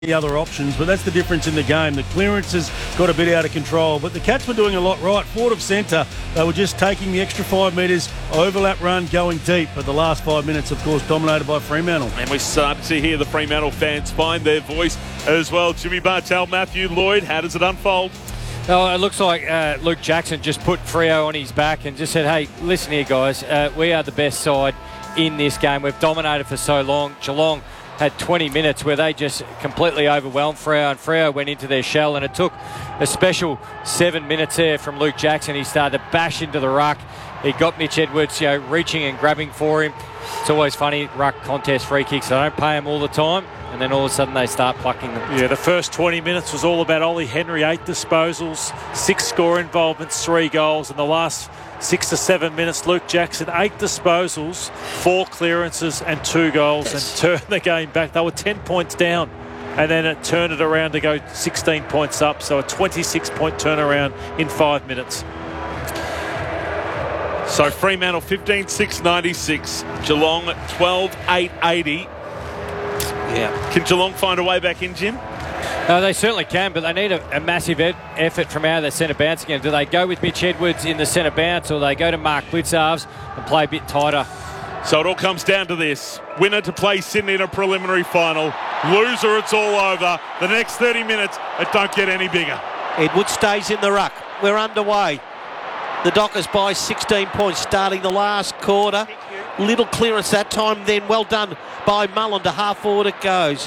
any other options, but that's the difference in the game. The clearances got a bit out of control, but the Cats were doing a lot right. Forward of centre, they were just taking the extra 5 metres, overlap run, going deep, but the last 5 minutes, of course, dominated by Fremantle. And we started to hear the Fremantle fans find their voice as well. Jimmy Bartel, Matthew Lloyd, how does it unfold? Oh, it looks like Luke Jackson just put Freo on his back and just said, hey, listen here, guys, we are the best side in this game. We've dominated for so long. Geelong had 20 minutes where they just completely overwhelmed Freo, and Freo went into their shell, and it took a special 7 minutes there from Luke Jackson. He started to bash into the ruck. He got Mitch Edwards, reaching and grabbing for him. It's always funny, ruck contest free kicks. They don't pay them all the time, and then all of a sudden they start plucking them. Yeah, the first 20 minutes was all about Ollie Henry, 8 disposals, 6 score involvements, 3 goals. And the last 6 to 7 minutes, Luke Jackson, 8 disposals, 4 clearances and 2 goals, and turned the game back. They were 10 points down, and then it turned it around to go 16 points up. So a 26-point turnaround in 5 minutes. So Fremantle 15-6-96, Geelong 12-8-80. Yeah. Can Geelong find a way back in, Jim? They certainly can, but they need a massive effort from out of their centre bounce again. Do they go with Mitch Edwards in the centre bounce, or they go to Mark Blitzarves and play a bit tighter? So it all comes down to this. Winner to play Sydney in a preliminary final. Loser, it's all over. The next 30 minutes, it don't get any bigger. Edwards stays in the ruck. We're underway. The Dockers by 16 points starting the last quarter. Little clearance that time then. Well done by Mullen. To half forward it goes.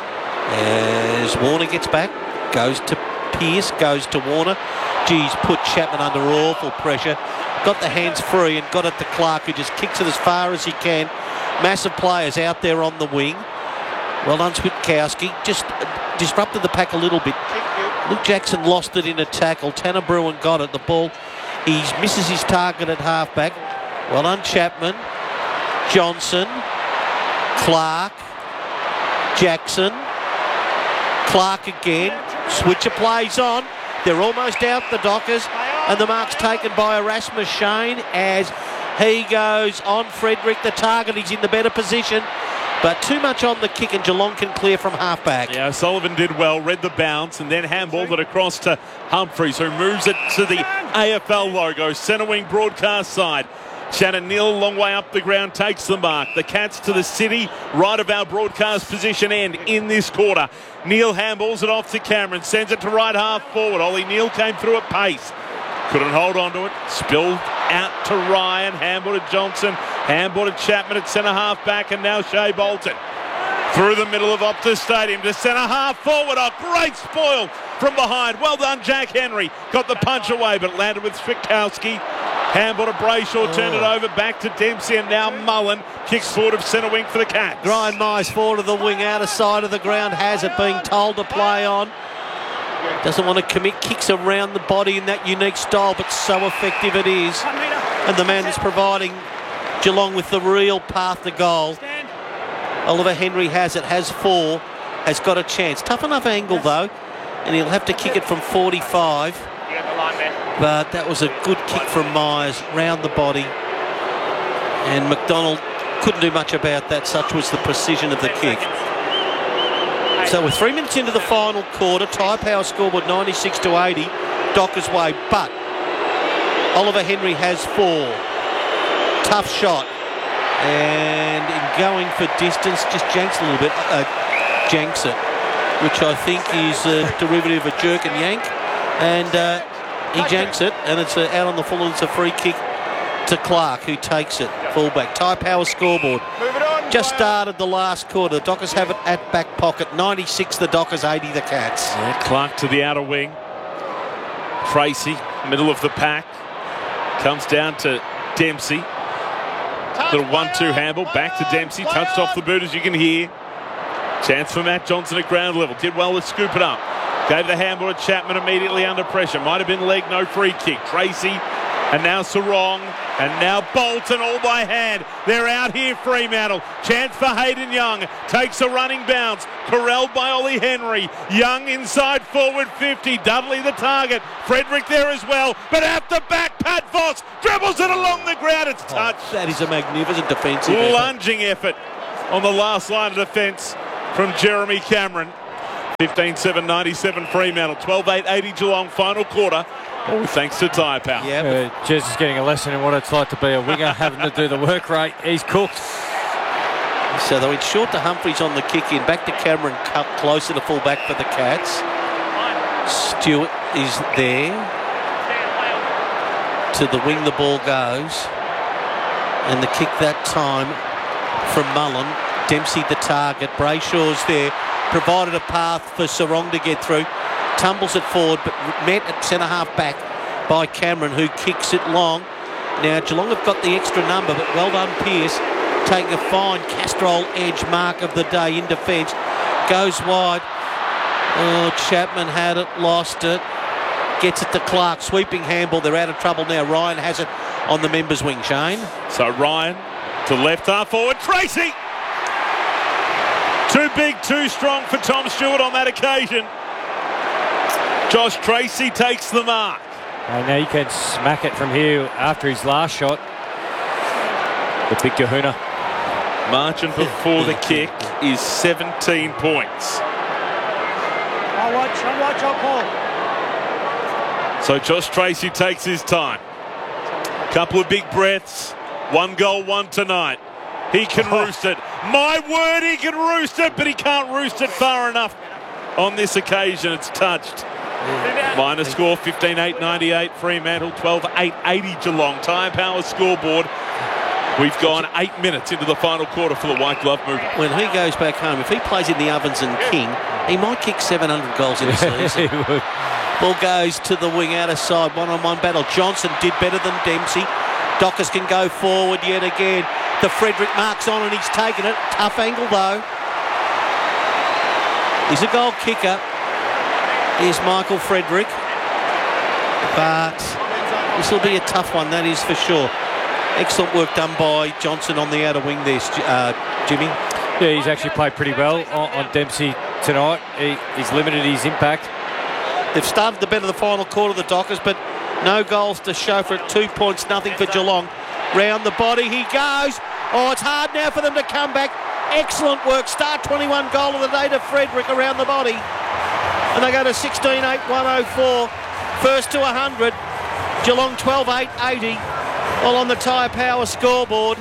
As Warner gets back, goes to Pearce, goes to Warner. Geez, put Chapman under awful pressure. Got the hands free and got it to Clark, who just kicks it as far as he can. Massive players out there on the wing. Well done, Switkowski. Just disrupted the pack a little bit. Luke Jackson lost it in a tackle. Tanner Bruin got it. The ball, he misses his target at halfback. Well done, Chapman. Johnson. Clark. Jackson. Clark again. Switcher plays on. They're almost out, the Dockers, and the mark's taken by Erasmus Shane as he goes on Frederick, the target. He's in the better position, but too much on the kick, and Geelong can clear from halfback. Yeah, Sullivan did well, read the bounce, and then handballed it across to Humphreys, who moves it to the AFL logo, centre wing broadcast side. Shannon Neal, a long way up the ground, takes the mark. The Cats to the city, right of our broadcast position end in this quarter. Neal handballs it off to Cameron, sends it to right half forward. Ollie Neal came through at pace. Couldn't hold on to it. Spilled out to Ryan. Handball to Johnson. Handball to Chapman at centre half back, and now Shea Bolton. Through the middle of Optus Stadium to centre half forward. A great spoil from behind. Well done, Jack Henry. Got the punch away, but landed with Switkowski. Handball to Brayshaw, turned it over back to Dempsey, and now Mullen kicks forward of centre wing for the Cats. Brian Myers forward of the wing, outer side of the ground, has it, being told to play on. Doesn't want to commit, kicks around the body in that unique style, but so effective it is. And the man that's providing Geelong with the real path to goal. Oliver Henry has it, has 4, has got a chance. Tough enough angle though, and he'll have to kick it from 45. But that was a good kick from Myers, round the body. And McDonald couldn't do much about that, such was the precision of the kick. So we're 3 minutes into the final quarter. Tyre Power scoreboard 96-80. Dockers way, but Oliver Henry has 4. Tough shot. And in going for distance, just janks a little bit. Janks it, which I think is a derivative of jerk and yank. And he janks it, and it's out on the full. It's a free kick to Clark, who takes it. Fullback. Tyre Power scoreboard. Just started the last quarter. The Dockers have it at back pocket. 96 the Dockers, 80 the Cats. Yeah, Clark to the outer wing. Tracy, middle of the pack. Comes down to Dempsey. Little 1-2 handball. Back to Dempsey. Touched off the boot, as you can hear. Chance for Matt Johnson at ground level. Did well to scoop it up. Gave the handball to Chapman immediately under pressure. Might have been leg, no free kick. Tracy, and now Sarong, and now Bolton all by hand. They're out here, Fremantle. Chance for Hayden Young. Takes a running bounce. Corralled by Ollie Henry. Young inside forward 50. Dudley the target. Frederick there as well. But out the back, Pat Voss dribbles it along the ground. It's touched. That is a magnificent defensive effort. Lunging effort on the last line of defence from Jeremy Cameron. 15-7-97 Fremantle. 12-8-80 Geelong final quarter. All thanks to Tyre Power. Yeah, Jez is getting a lesson in what it's like to be a winger, having to do the work rate. He's cooked. so they went short to Humphreys on the kick in. Back to Cameron Cup, closer to full back for the Cats. Stewart is there. To the wing the ball goes. And the kick that time from Mullen. Dempsey the target. Brayshaw's there. Provided a path for Sarong to get through. Tumbles it forward, but met at centre-half back by Cameron, who kicks it long. Now, Geelong have got the extra number, but well done, Pearce, taking a fine Castrol edge mark of the day in defence. Goes wide. Oh, Chapman had it, lost it. Gets it to Clark, sweeping handball. They're out of trouble now. Ryan has it on the members' wing, Shane. So Ryan to left half forward. Tracy! Too big, too strong for Tom Stewart on that occasion. Josh Tracy takes the mark. And now you can smack it from here after his last shot. The big kahuna. Margin before the kick is 17 points. I'll watch, I'll call. So Josh Tracy takes his time. Couple of big breaths. 1 goal, 1 tonight. He can roost it. My word, he can roost it, but he can't roost it far enough. On this occasion, it's touched. Minor score 15-8-98 Fremantle, 12-8-80 Geelong. Tyre Power scoreboard. We've gone 8 minutes into the final quarter for the White Glove movement. When he goes back home, if he plays in the Ovens and King, he might kick 700 goals in a season. He would. Ball goes to the wing outer side, one-on-one battle. Johnson did better than Dempsey. Dockers can go forward yet again. The Frederick marks on and he's taken it. Tough angle though. He's a goal kicker. Here's Michael Frederick. But this will be a tough one, that is for sure. Excellent work done by Johnson on the outer wing there, Jimmy. Yeah, he's actually played pretty well on Dempsey tonight. He's limited his impact. They've started the better the final quarter of the Dockers, but no goals to show for it. 2 points, nothing for Geelong. Round the body he goes. Oh, it's hard now for them to come back. Excellent work. Start 21 goal of the day to Frederick around the body. And they go to 16-8-104. First to 100. Geelong 12-8-80. All on the Tyre Power scoreboard.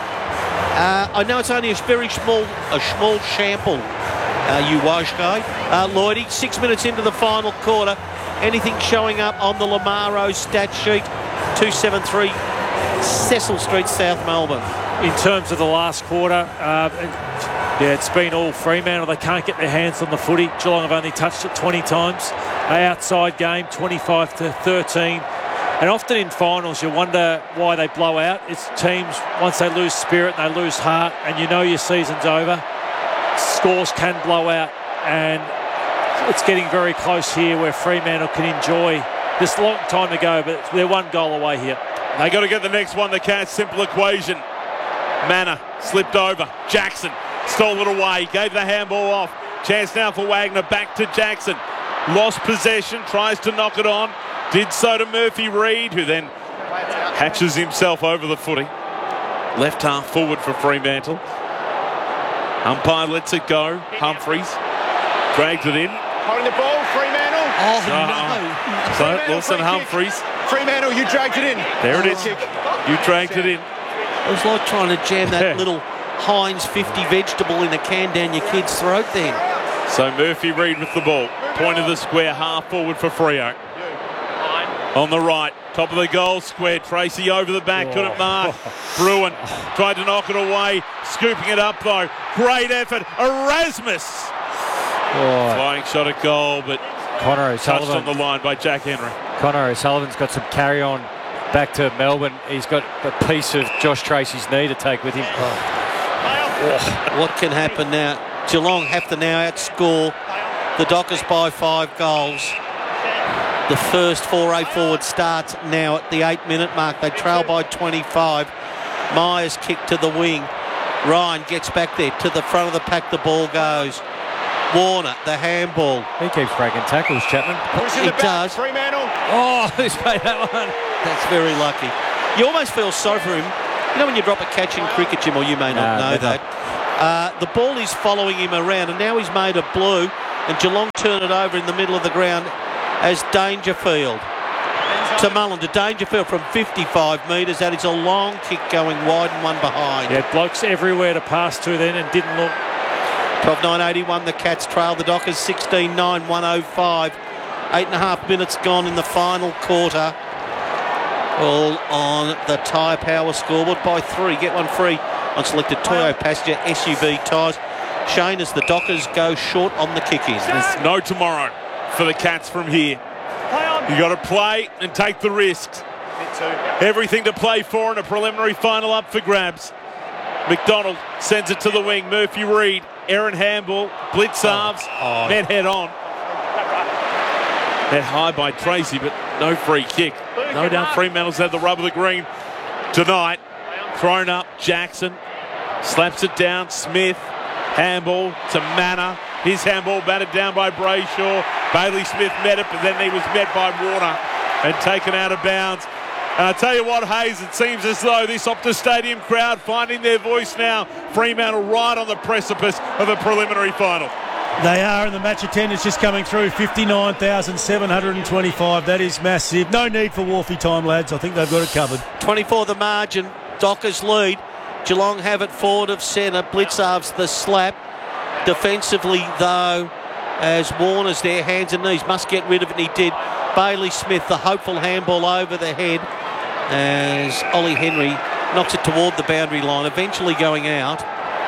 I know it's only a very small sample. Uwajkai. Lloydie, 6 minutes into the final quarter. Anything showing up on the Lamaro stat sheet? 273 Cecil Street, South Melbourne. In terms of the last quarter, it's been all Fremantle. They can't get their hands on the footy. Geelong have only touched it 20 times. An outside game, 25-13. And often in finals, you wonder why they blow out. It's teams, once they lose spirit and they lose heart, and you know your season's over, scores can blow out. And it's getting very close here where Fremantle can enjoy this long time to go, but they're 1 goal away here. They got to get the next one, the Cats. Simple equation. Manor slipped over. Jackson stole it away. Gave the handball off. Chance now for Wagner. Back to Jackson. Lost possession. Tries to knock it on. Did so to Murphy Reid, who then hatches himself over the footy. Left half forward for Fremantle. Umpire lets it go. Humphreys dragged it in. Holding the ball, Fremantle. Oh, no. So Wilson Humphreys. Fremantle, you dragged it in. There it is. You dragged it in. It was like trying to jam that little Heinz 50 vegetable in a can down your kid's throat then. So Murphy Reid with the ball. Point of the square, half forward for Freo. On the right, top of the goal square. Tracy over the back, couldn't mark. Bruin tried to knock it away. Scooping it up though. Great effort. Erasmus. Flying shot at goal, but Connor touched O'Sullivan. on the line by Jack Henry. Connor O'Sullivan's got some carry on back to Melbourne. He's got a piece of Josh Tracy's knee to take with him. What can happen now? Geelong have to now outscore the Dockers by 5 goals. The first 4A forward starts now at the 8-minute mark. They trail by 25. Myers kick to the wing. Ryan gets back there to the front of the pack. The ball goes. Warner, the handball. He keeps breaking tackles, Chapman. He does. Fremantle. Oh, he's made that one. That's very lucky. You almost feel sorry for him. You know when you drop a catch in cricket, Jim, or you may not know never. that. The ball is following him around, and now he's made a blue, and Geelong turn it over in the middle of the ground as Dangerfield to Mullen, to Dangerfield from 55 metres. That is a long kick going wide and one behind. Yeah, blokes everywhere to pass to then and didn't look. 12:9.81, the Cats trail the Dockers 16-9, 105. 8.5 minutes gone in the final quarter. All on the Tyre Power scoreboard. Buy 3, get 1 free on selected Toyo Passenger SUV tyres. Shane, as the Dockers go short on the kick-in. There's no tomorrow for the Cats from here. You got to play and take the risks. Everything to play for in a preliminary final up for grabs. McDonald sends it to the wing. Murphy Reid, Aaron Handball, blitz halves, met head on. Met high by Tracy, but no free kick. No doubt Fremantle's had the rub of the green tonight. Thrown up, Jackson slaps it down. Smith, handball to Manor. His handball batted down by Brayshaw. Bailey Smith met it, but then he was met by Warner and taken out of bounds. And I tell you what, Hayes, it seems as though this Optus Stadium crowd finding their voice now. Fremantle right on the precipice of a preliminary final. They are, and the match attendance just coming through, 59,725. That is massive. No need for Wharfie time, lads. I think they've got it covered. 24 the margin. Dockers lead. Geelong have it forward of centre. Blitzarves the slap. Defensively, though, as Warner's there, hands and knees, must get rid of it, and he did. Bailey Smith, the hopeful handball over the head, as Ollie Henry knocks it toward the boundary line, eventually going out.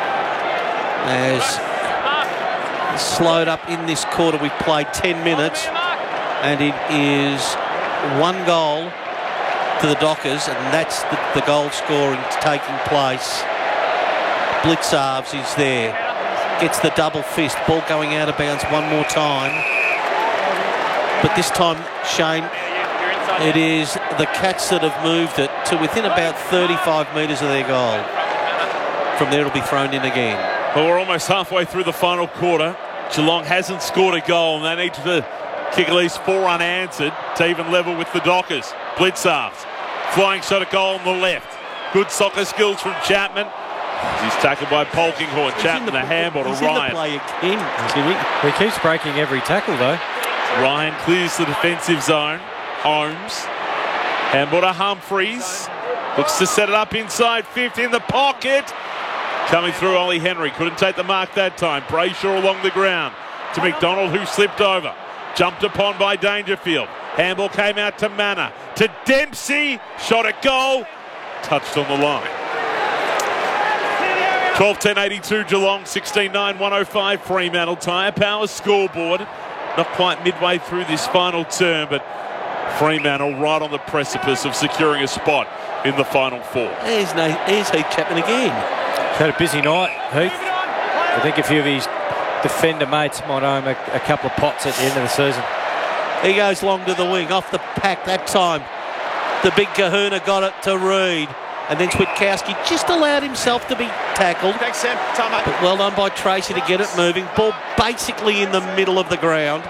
As slowed up in this quarter, we've played 10 minutes, and it is 1 goal to the Dockers, and that's the goal scoring taking place. Blitzarves is there. Gets the double fist. Ball going out of bounds one more time. But this time, Shane, it is the Cats that have moved it to within about 35 metres of their goal. From there, it'll be thrown in again. Well, we're almost halfway through the final quarter. Geelong hasn't scored a goal, and they need to kick at least 4 unanswered to even level with the Dockers. Blitzarves. Flying shot at goal on the left. Good soccer skills from Chapman. He's tackled by Polkinghorn. Chapman, the handball to Ryan. He keeps breaking every tackle, though. Ryan clears the defensive zone. Holmes. Handball to Humphreys. Looks to set it up inside 50 in the pocket. Coming through, Ollie Henry. Couldn't take the mark that time. Brayshaw along the ground to McDonald, who slipped over. Jumped upon by Dangerfield. Handball came out to Manor. To Dempsey. Shot at goal. Touched on the line. 12-10-82 Geelong, 16-9, 105 Fremantle. Tyre Power scoreboard. Not quite midway through this final term, but Fremantle right on the precipice of securing a spot in the final 4. Here's Heath Chapman again. Had a busy night, Heath. I think a few of his defender mates might owe him a couple of pots at the end of the season. He goes long to the wing, off the pack that time. The big kahuna got it to Reid. And then Switkowski just allowed himself to be tackled. Thanks, Sam. Time, mate. But well done by Tracy to get it moving. Ball basically in the middle of the ground.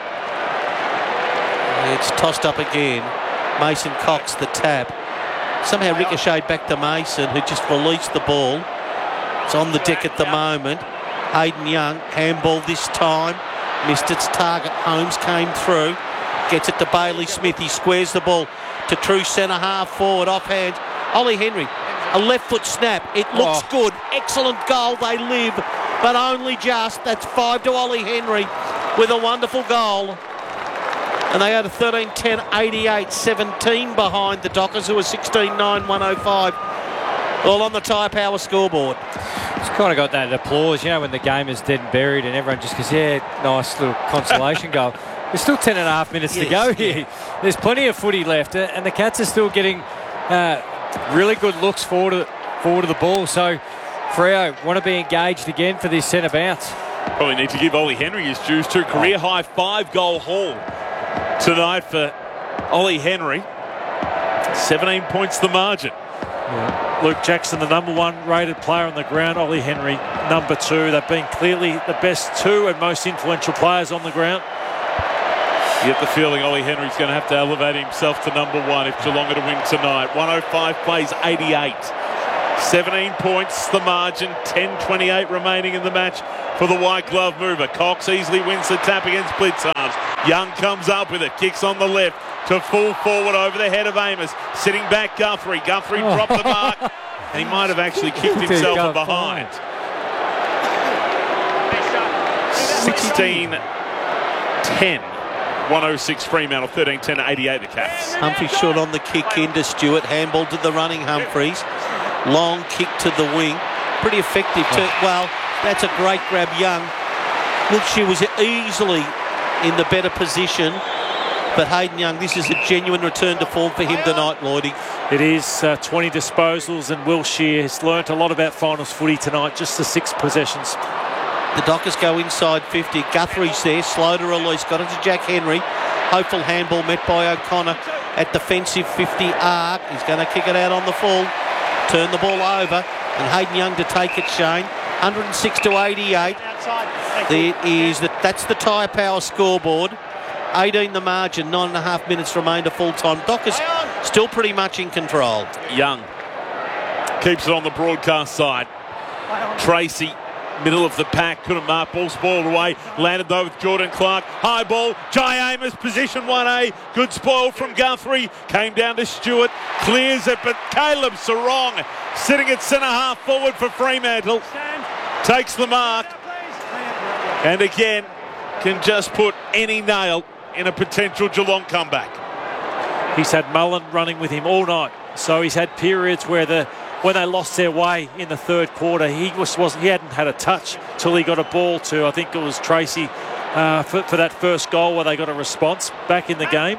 It's tossed up again. Mason Cox, the tap. Somehow ricocheted back to Mason, who just released the ball. It's on the deck at the moment. Hayden Young, handball this time. Missed its target. Holmes came through. Gets it to Bailey Smith. He squares the ball to true centre half forward. Offhand. Ollie Henry. A left foot snap. It looks good. Excellent goal. They live, but only just. That's 5 to Ollie Henry with a wonderful goal. And they go to 13-10-88, 17 behind the Dockers, who are 16-9, 105. All on the Tyre Power scoreboard. It's kind of got that applause, you know, when the game is dead and buried and everyone just goes, yeah, nice little consolation goal. There's still 10.5 minutes to go here. There's plenty of footy left, and the Cats are still getting really good looks forward to the ball. So Freo want to be engaged again for this centre bounce. Probably need to give Ollie Henry his dues too. Career high 5-goal haul tonight for Ollie Henry. 17 points the margin. Yeah. Luke Jackson, the #1 rated player on the ground. Ollie Henry, #2. They've been clearly the best 2 and most influential players on the ground. You get the feeling Ollie Henry's going to have to elevate himself to #1 if Geelong are to win tonight. 105 plays 88. 17 points the margin. 10:28 remaining in the match. for the white glove mover. Cox easily wins the tap against Blitzarms. Young comes up with it, kicks on the left to full forward over the head of Amos. Sitting back Guthrie. Guthrie dropped the mark, and he might have actually kicked himself from behind. 16-10. 106 Fremantle, 13-10 88 the Cats. Humphrey short on the kick into Stewart. Handball to the running Humphreys. Long kick to the wing. Pretty effective. Well, that's a great grab, Young. Look, she was easily in the better position. But Hayden Young, this is a genuine return to form for him tonight, Lloydie. It is 20 disposals, and Will Shear has learnt a lot about finals footy tonight, just the 6 possessions. The Dockers go inside 50. Guthrie's there, slow to release. Got it to Jack Henry. Hopeful handball met by O'Connor at defensive 50 arc. He's going to kick it out on the full. Turn the ball over. And Hayden Young to take it, Shane. 106 to 88. That's the Tyre Power scoreboard. 18 the margin, 9.5 minutes remain to full time. Dockers still pretty much in control. Young keeps it on the broadcast side. Tracy, middle of the pack, couldn't mark, ball spoiled away, landed though with Jordan Clark. High ball, Jai Amos, position 1A, good spoil from Guthrie, came down to Stewart, clears it, but Caleb Sarong sitting at centre half forward for Fremantle, takes the mark, and again can just put any nail in a potential Geelong comeback. He's had Mullen running with him all night, so he's had periods where when they lost their way in the third quarter, he hadn't had a touch till he got a ball to, I think it was Tracy, for that first goal where they got a response back in the game.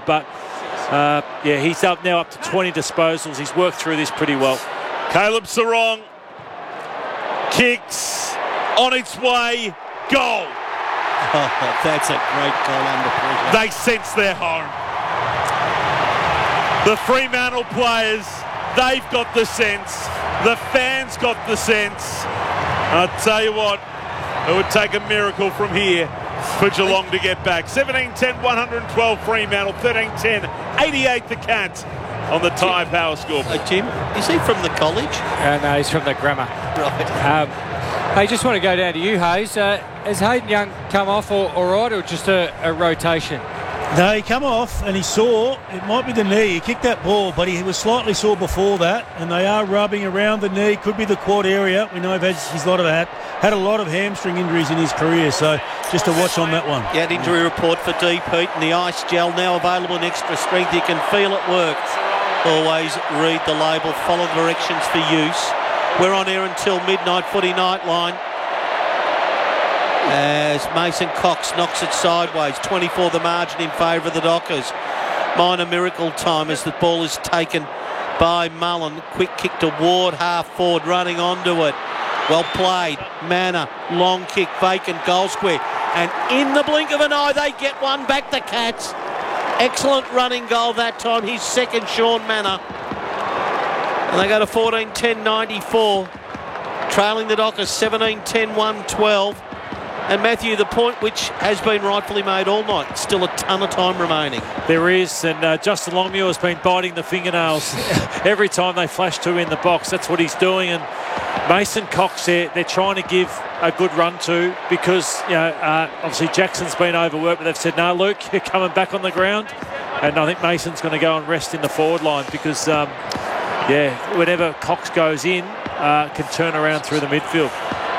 He's now up to 20 disposals. He's worked through this pretty well. Caleb Sarong kicks on its way, goal. Oh, that's a great goal under pressure. They sense they're home. The Fremantle players, they've got the sense. The fans got the sense. I'll tell you what, it would take a miracle from here for Geelong to get back. 17-10, 112 Fremantle, 13-10, 88 the Cats on the Tyre Power scoreboard. Jim, is he from the college? No, he's from the grammar. Right. I just want to go down to you, Hayes. Has Hayden Young come off all right, or just a rotation? No, he come off and he saw, it might be the knee, he kicked that ball, but he was slightly sore before that, and they are rubbing around the knee, could be the quad area. We know he's had a lot of hamstring injuries in his career, so just a watch on that one. Yeah, injury report for D. Pete, and the ice gel now available in extra strength. You can feel it work. Always read the label, follow the directions for use. We're on air until midnight, Footy Nightline. As Mason Cox knocks it sideways, 24 the margin in favour of the Dockers. Minor miracle time as the ball is taken by Mullen. Quick kick to Ward, half forward, running onto it. Well played. Manor, long kick, vacant goal square. And in the blink of an eye, they get one back, the Cats. Excellent running goal that time. His second, Sean Manor. And they go to 14-10-94. Trailing the Dockers 17-10-112. And Matthew, the point which has been rightfully made all night, still a ton of time remaining. There is, and Justin Longmuir has been biting the fingernails every time they flash two in the box. That's what he's doing. And Mason Cox, they're trying to give a good run to, because obviously Jackson's been overworked, but they've said, no, Luke, you're coming back on the ground. And I think Mason's going to go and rest in the forward line, because, whenever Cox goes in, can turn around through the midfield.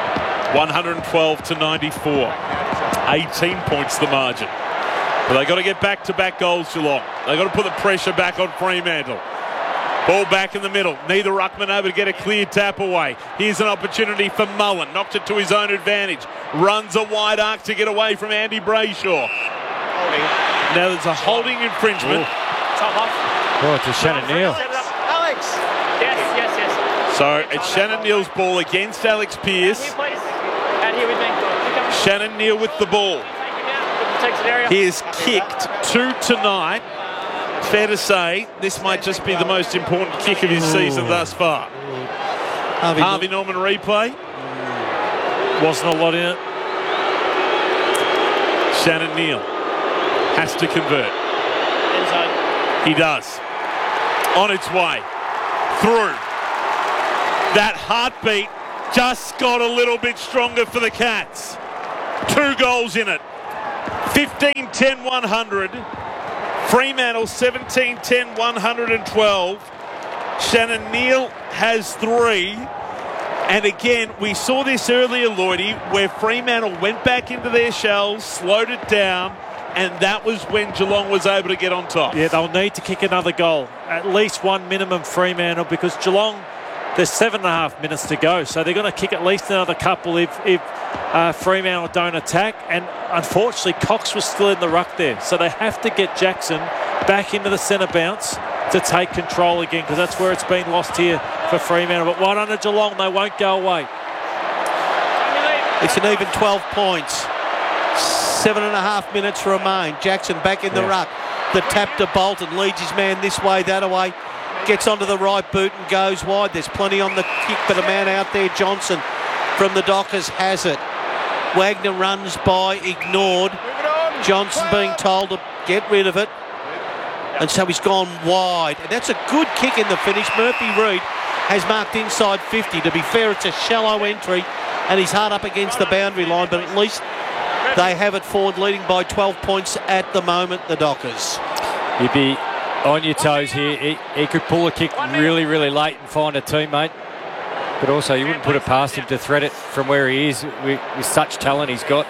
112-94. 18 points the margin. But they've got to get back-to-back goals, Geelong. They've got to put the pressure back on Fremantle. Ball back in the middle. Neither ruckman able to get a clear tap away. Here's an opportunity for Mullen. Knocked it to his own advantage. Runs a wide arc to get away from Andy Brayshaw. Now there's a holding infringement. Oh, it's a Shannon Neal. Alex! Yes. So it's Shannon Neal's ball against Alex Pearce. Out here with me. Shannon Neal with the ball. He has kicked 2 tonight. Fair to say, this might just be the most important kick of his season thus far. Harvey Norman replay. Wasn't a lot in it. Shannon Neal has to convert. He does. On its way. Through. That heartbeat just got a little bit stronger for the Cats. 2 goals in it. 15-10-100. Fremantle 17-10-112. Shannon Neal has 3. And again, we saw this earlier, Lloydie, where Fremantle went back into their shells, slowed it down, and that was when Geelong was able to get on top. Yeah, they'll need to kick another goal. At least one minimum, Fremantle, because Geelong, there's 7.5 minutes to go. So they're going to kick at least another couple if Fremantle don't attack. And unfortunately, Cox was still in the ruck there. So they have to get Jackson back into the centre bounce to take control again, because that's where it's been lost here for Fremantle. But right under Geelong, they won't go away. It's an even 12 points. 7.5 minutes remain. Jackson back in the ruck. The tap to Bolton, leads his man this way, that way. Gets onto the right boot and goes wide. There's plenty on the kick, but a man out there, Johnson, from the Dockers has it. Wagner runs by, ignored. Johnson being told to get rid of it. And so he's gone wide. And that's a good kick in the finish. Murphy Reid has marked inside 50. To be fair, it's a shallow entry and he's hard up against the boundary line, but at least they have it forward, leading by 12 points at the moment, the Dockers. You'd be on your toes here. He could pull a kick really, really late and find a teammate. But also, you wouldn't put it past him to thread it from where he is with such talent he's got.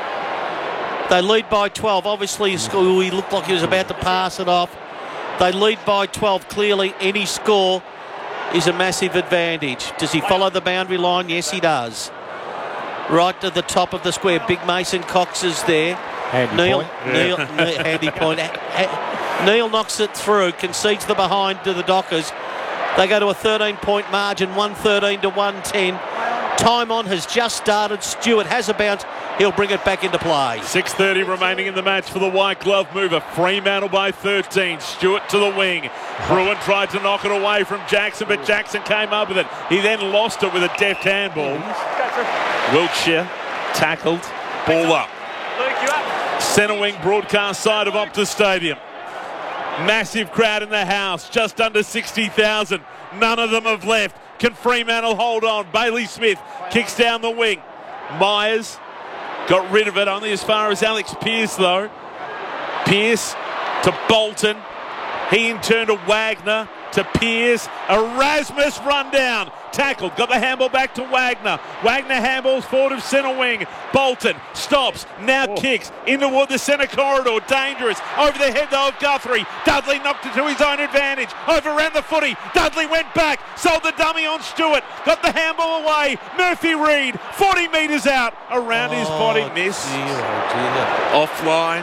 They lead by 12. Obviously, he looked like he was about to pass it off. They lead by 12. Clearly, any score is a massive advantage. Does he follow the boundary line? Yes, he does. Right to the top of the square. Big Mason Cox is there. Handy point. Handy point. Neal knocks it through, concedes the behind to the Dockers. They go to a 13-point margin, 113 to 110. Time on has just started. Stewart has a bounce. He'll bring it back into play. 6:30 remaining in the match for the white glove mover. Fremantle by 13. Stewart to the wing. Bruin tried to knock it away from Jackson, but Jackson came up with it. He then lost it with a deft handball. Wiltshire tackled. Ball up. Centre wing broadcast side of Optus Stadium. Massive crowd in the house. Just under 60,000. None of them have left. Can Fremantle hold on? Bailey Smith kicks down the wing. Myers got rid of it only as far as Alex Pearce, though. Pearce to Bolton. He in turn to Wagner to Pearce. Erasmus run down. Tackled. Got the handball back to Wagner. Wagner handballs forward of centre wing. Bolton stops. Now kicks in toward the centre corridor. Dangerous. Over the head, though, of Guthrie. Dudley knocked it to his own advantage. Over around the footy. Dudley went back. Sold the dummy on Stewart. Got the handball away. Murphy Reid. 40 metres out. Around his body. Miss. Offline.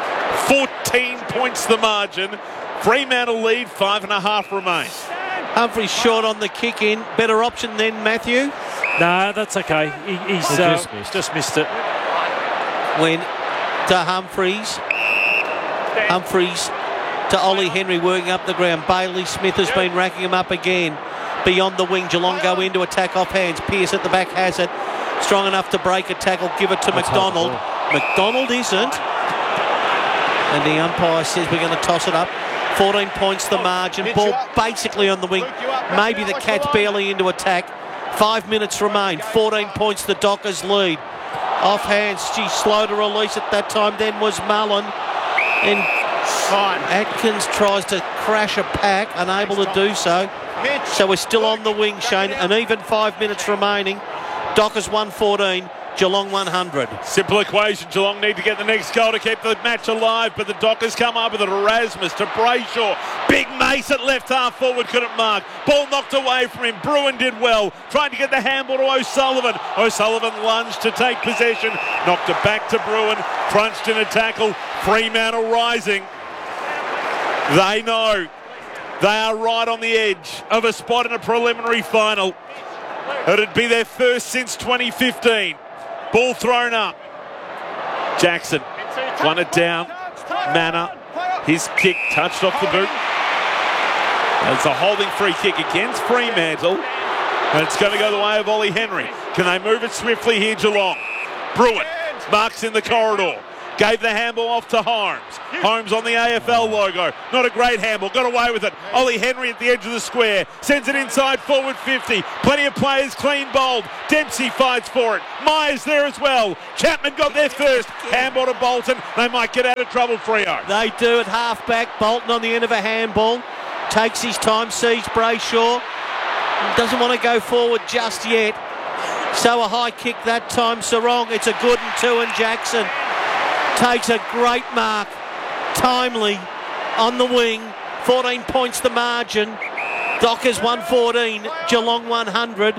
14 points the margin. Fremantle lead. 5.5 remain. Humphries short on the kick in. Better option then, Matthew. No, that's okay. He's just missed it. When to Humphries. Humphries to Ollie Henry working up the ground. Bailey Smith has been racking him up again. Beyond the wing, Geelong go into attack off hands. Pearce at the back has it. Strong enough to break a tackle. Give it to McDonald. McDonald isn't. And the umpire says we're going to toss it up. 14 points the margin. Ball basically on the wing. Maybe the Cats barely into attack. 5 minutes remain. 14 points the Dockers lead. Off hands. She's slow to release at that time. Then was Mullen. And Atkins tries to crash a pack. Unable to do so. So we're still on the wing, Shane. And even 5 minutes remaining. Dockers 114. Geelong 100. Simple equation. Geelong need to get the next goal to keep the match alive, but the Dockers come up with it. Erasmus to Brayshaw. Big Mace at left half forward couldn't mark. Ball knocked away from him. Bruin did well. Trying to get the handball to O'Sullivan. O'Sullivan lunged to take possession. Knocked it back to Bruin. Crunched in a tackle. Fremantle rising. They know they are right on the edge of a spot in a preliminary final. It'd be their first since 2015. Ball thrown up. Jackson won it down. Manor, his kick touched off the boot. It's a holding free kick against Fremantle. And it's going to go the way of Ollie Henry. Can they move it swiftly here, Geelong? Bruin marks in the corridor. Gave the handball off to Harms. Holmes on the AFL logo. Not a great handball. Got away with it. Ollie Henry at the edge of the square. Sends it inside forward 50. Plenty of players clean bowled. Dempsey fights for it. Myers there as well. Chapman got there first. Handball to Bolton. They might get out of trouble, Freo. They do at half-back. Bolton on the end of a handball. Takes his time, sees Brayshaw. Doesn't want to go forward just yet. So a high kick that time, Sarong. It's a good and two, and Jackson takes a great mark. Timely on the wing. 14 points the margin. Dockers 114, Geelong 100.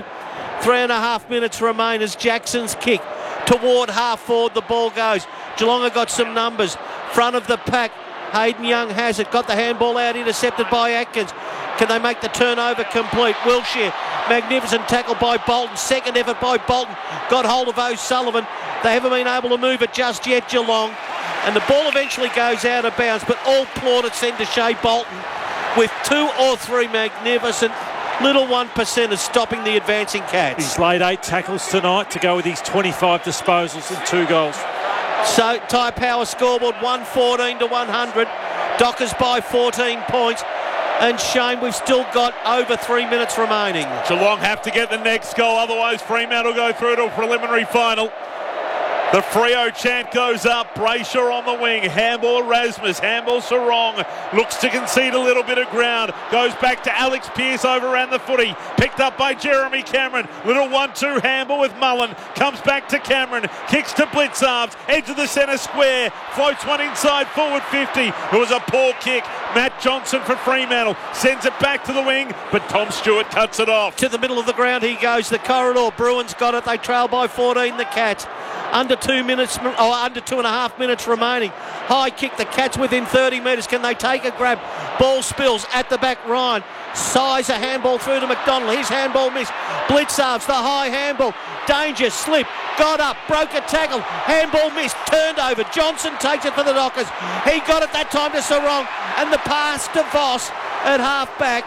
3.5 minutes remain as Jackson's kick toward half forward the ball goes. Geelong have got some numbers. Front of the pack, Hayden Young has it. Got the handball out, intercepted by Atkins. Can they make the turnover complete? Wilshire, magnificent tackle by Bolton. Second effort by Bolton. Got hold of O'Sullivan. They haven't been able to move it just yet, Geelong. And the ball eventually goes out of bounds, but all plaudits send to Shea Bolton with 2 or 3 magnificent little 1%ers stopping the advancing Cats. He's laid 8 tackles tonight to go with his 25 disposals and 2 goals. So Ty Power scoreboard 114 to 100. Dockers by 14 points. And Shane, we've still got over 3 minutes remaining. Geelong have to get the next goal, otherwise Fremantle will go through to a preliminary final. The Freo chant goes up. Brayshaw on the wing. Handball Rasmus. Handball Sarong. Looks to concede a little bit of ground. Goes back to Alex Pearce over around the footy. Picked up by Jeremy Cameron. Little 1-2 handball with Mullen. Comes back to Cameron. Kicks to Blitzarves. Edge of the centre square. Floats one inside forward 50. It was a poor kick. Matt Johnson for Fremantle. Sends it back to the wing, but Tom Stewart cuts it off. To the middle of the ground he goes. The corridor. Bruins got it. They trail by 14, the Cats. Under 2 minutes, or under 2.5 minutes remaining. High kick, the Cats within 30 metres. Can they take a grab? Ball spills at the back. Ryan size a handball through to McDonald. His handball missed. Blitzarves, the high handball. Danger, slip, got up, broke a tackle. Handball missed, turned over. Johnson takes it for the Dockers. He got it that time to Sarong. And the pass to Voss at half-back.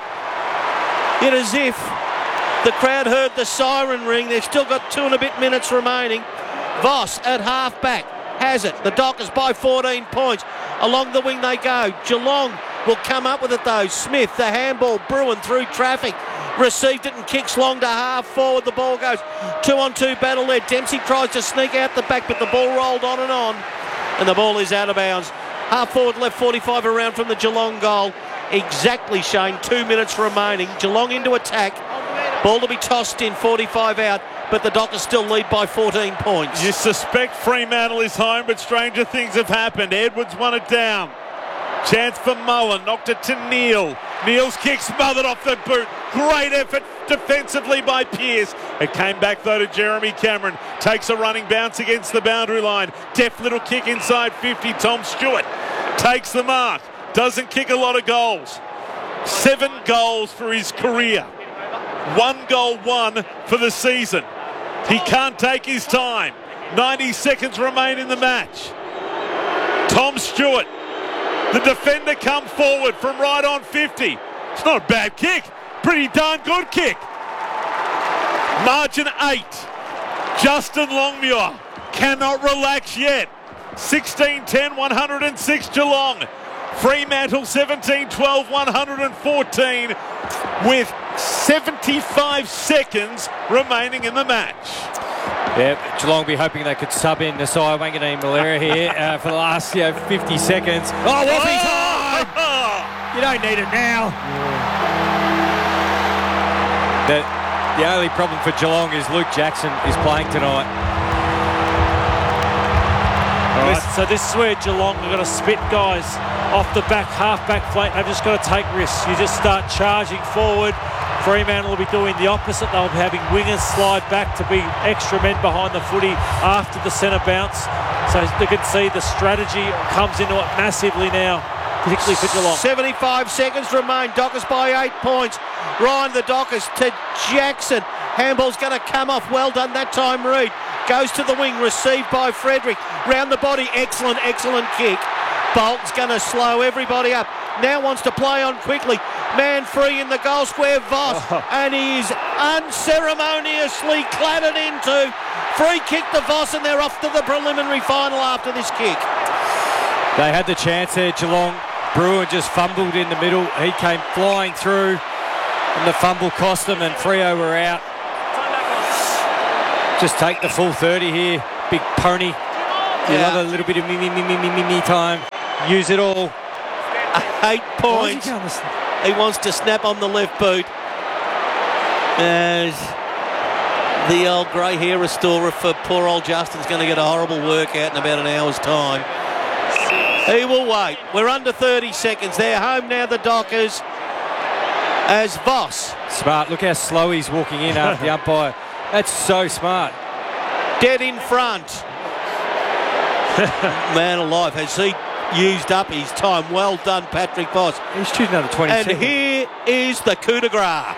It as if the crowd heard the siren ring. They've still got 2 and a bit minutes remaining. Voss at half-back has it. The Dockers by 14 points. Along the wing they go. Geelong will come up with it though. Smith, the handball, Bruin through traffic. Received it and kicks long to half forward. The ball goes 2-on-2 battle there. Dempsey tries to sneak out the back, but the ball rolled on. And the ball is out of bounds. Half forward left 45 around from the Geelong goal. Exactly, Shane. 2 minutes remaining. Geelong into attack. Ball to be tossed in, 45 out. But the Dockers still lead by 14 points. You suspect Fremantle is home, but stranger things have happened. Edwards won it down. Chance for Mullen, knocked it to Neal. Neal's kick smothered off the boot. Great effort defensively by Pearce. It came back though to Jeremy Cameron. Takes a running bounce against the boundary line. Deft little kick inside 50. Tom Stewart takes the mark. Doesn't kick a lot of goals. 7 goals for his career. 1 goal, 1 for the season. He can't take his time. 90 seconds remain in the match. Tom Stewart, the defender, come forward from right on 50. It's not a bad kick. Pretty darn good kick. Margin 8. Justin Longmuir cannot relax yet. 16-10, 106 Geelong. Fremantle 17-12, 114 with 75 seconds remaining in the match. Yeah, Geelong will be hoping they could sub in Nasiah Wanganeen-Malera here for the last 50 seconds. Oh, Waffy's high! You don't need it now. The only problem for Geelong is Luke Jackson is playing tonight. Right, so this is where Geelong are going to spit guys off the back, half-back flank. They've just got to take risks. You just start charging forward. Fremantle will be doing the opposite. They'll be having wingers slide back to be extra men behind the footy after the centre bounce. So you can see the strategy comes into it massively now, particularly for Geelong. 75 seconds remain. Dockers by 8 points. Ryan the Dockers to Jackson. Handball's going to come off. Well done that time, Reid. Goes to the wing, received by Frederick. Round the body, excellent kick. Bolt's going to slow everybody up. Now wants to play on quickly. Man free in the goal square, Voss. And he's unceremoniously clattered into. Free kick to Voss, and they're off to the preliminary final after this kick. They had the chance there, Geelong. Bruin just fumbled in the middle. He came flying through, and the fumble cost them, and Freo were out. Just take the full 30 here. Big pony. You love a little bit of me time. Use it all. 8 points. He wants to snap on the left boot. As the old grey hair restorer for poor old Justin's going to get a horrible workout in about an hour's time. He will wait. We're under 30 seconds. They're home now, the Dockers, as Voss. Smart. Look how slow he's walking in after the umpire. That's so smart. Dead in front. Man alive, has he used up his time? Well done, Patrick Voss. He's shooting another 20 and seconds. Here is the coup de grace.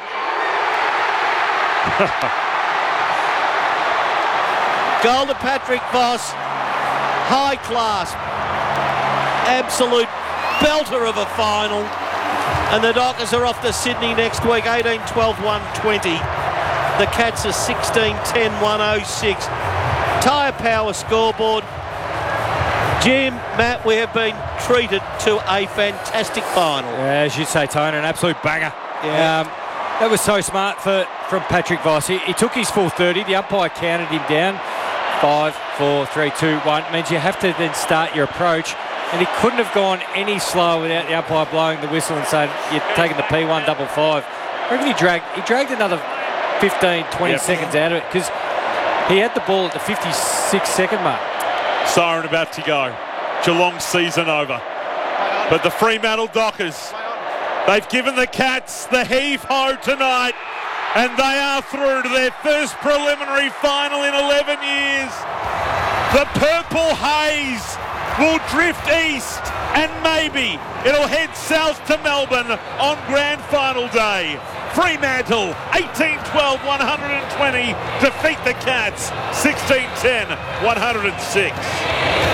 Goal to Patrick Voss. High class. Absolute belter of a final. And the Dockers are off to Sydney next week, 18-12-120. The Cats are 16-10-106. Tyre Power scoreboard. Jim, Matt, we have been treated to a fantastic final. Yeah, as you say, Tony, an absolute banger. Yeah. That was so smart from Patrick Voss. He took his full 30. The umpire counted him down. 5, 4, 3, 2, 1. It means you have to then start your approach. And he couldn't have gone any slower without the umpire blowing the whistle and saying, you're taking the P1 double 5. I reckon he dragged another 15, 20 seconds out of it because he had the ball at the 56-second mark. Siren about to go. Geelong season over. But the Fremantle Dockers, they've given the Cats the heave-ho tonight, and they are through to their first preliminary final in 11 years. The purple haze will drift east, and maybe it'll head south to Melbourne on grand final day. Fremantle, 18-12-120, defeat the Cats, 16-10-106.